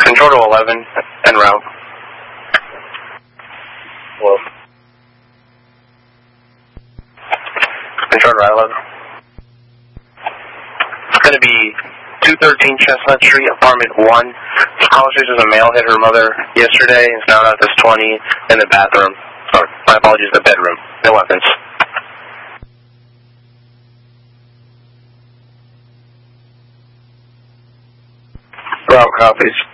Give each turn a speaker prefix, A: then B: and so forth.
A: Control to 11, en route. Hello. Control to 11. It's going to be 213 Chestnut Street, apartment 1. This caller says a male hit her mother yesterday and is now at this 20 in the bathroom. Sorry, my apologies, the bedroom. No weapons.
B: Route copies.